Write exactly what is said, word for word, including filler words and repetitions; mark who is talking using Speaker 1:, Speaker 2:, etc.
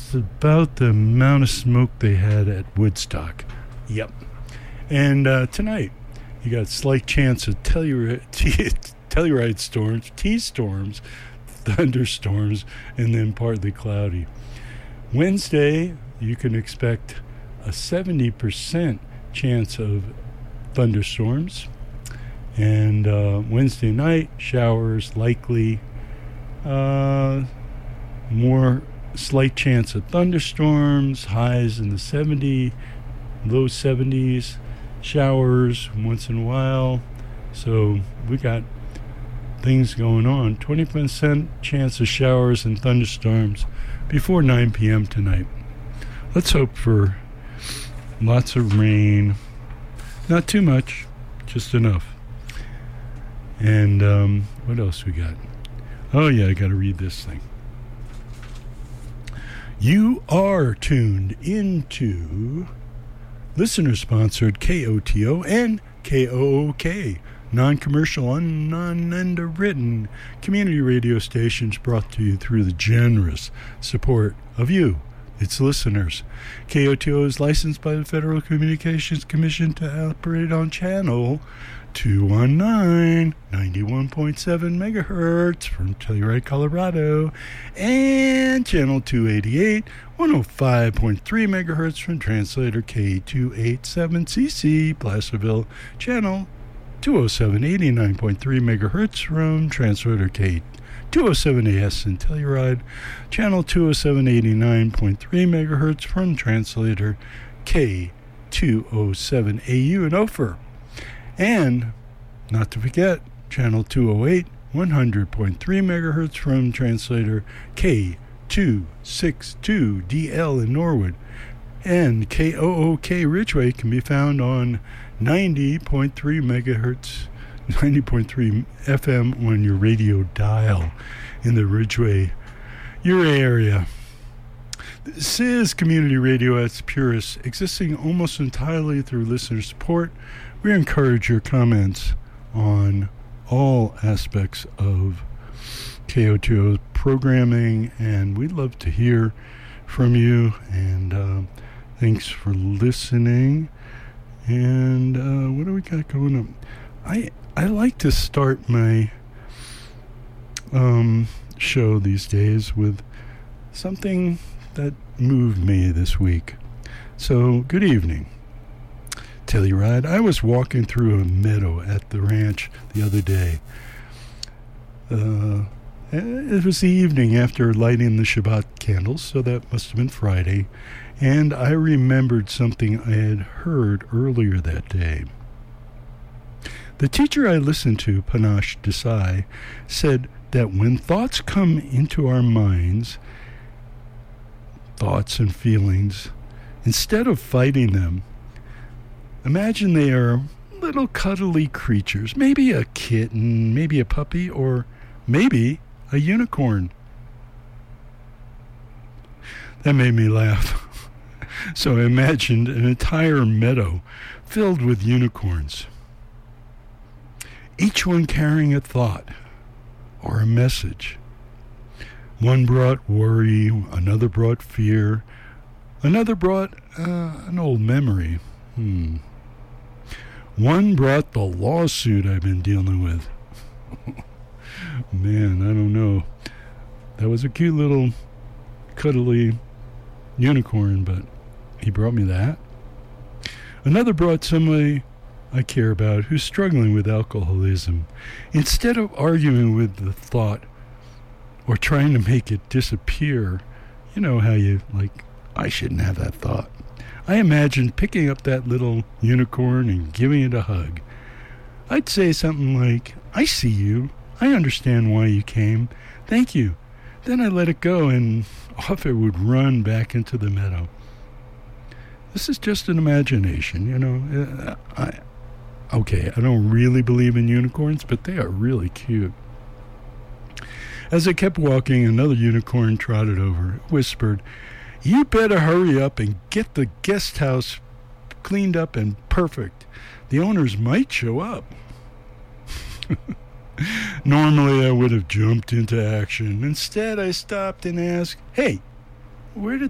Speaker 1: That's about the amount of smoke they had at Woodstock. Yep. And uh, tonight, you got slight chance of telluride, telluride storms, T-storms, thunderstorms, and then partly cloudy. Wednesday, you can expect a seventy percent chance of thunderstorms. And uh, Wednesday night, showers likely. Uh, more slight chance of thunderstorms, highs in the seventy, low seventies, showers once in a while. So we got things going on. twenty percent chance of showers and thunderstorms before nine p.m. tonight. Let's hope for lots of rain. Not too much, just enough. And um, what else we got? Oh, yeah, I got to read this thing. You are tuned into listener-sponsored K O T O and K O O K, non-commercial, un- non-underwritten community radio stations brought to you through the generous support of you, its listeners. K O T O is licensed by the Federal Communications Commission to operate on channel two nineteen, ninety-one point seven megahertz from Telluride, Colorado, and channel two eighty-eight, one oh five point three megahertz from translator K two eighty-seven C C, Placerville, channel two oh seven, eighty-nine point three megahertz from translator K two oh seven A S in Telluride, channel two oh seven, eighty-nine point three megahertz from translator K two oh seven A U in Ophir. And, not to forget, channel two oh eight, one hundred point three megahertz from translator K two sixty-two D L in Norwood. And K O O K Ridgeway can be found on ninety point three megahertz, ninety point three F M on your radio dial in the Ridgeway, your area. This is community radio at its purest, existing almost entirely through listener support. We encourage your comments on all aspects of K O T O's programming, and we'd love to hear from you. And uh, thanks for listening. And uh, what do we got going on? I I like to start my um, show these days with something that moved me this week. So, good evening, Telluride. I was walking through a meadow at the ranch the other day. Uh, it was the evening after lighting the Shabbat candles, so that must have been Friday, and I remembered something I had heard earlier that day. The teacher I listened to, Panache Desai, said that when thoughts come into our minds, thoughts and feelings, instead of fighting them, imagine they are little cuddly creatures, maybe a kitten, maybe a puppy, or maybe a unicorn. That made me laugh. So I imagined an entire meadow filled with unicorns, each one carrying a thought or a message. One brought worry, another brought fear, another brought uh, an old memory. Hmm. One brought the lawsuit I've been dealing with. Man, I don't know. That was a cute little cuddly unicorn, but he brought me that. Another brought somebody I care about who's struggling with alcoholism. Instead of arguing with the thought or trying to make it disappear, you know how you, like, I shouldn't have that thought. I imagined picking up that little unicorn and giving it a hug. I'd say something like, I see you. I understand why you came. Thank you. Then I let it go, and off it would run back into the meadow. This is just an imagination, you know. I, okay, I don't really believe in unicorns, but they are really cute. As I kept walking, another unicorn trotted over, whispered, "You better hurry up and get the guest house cleaned up and perfect. The owners might show up." Normally, I would have jumped into action. Instead, I stopped and asked, "Hey, where did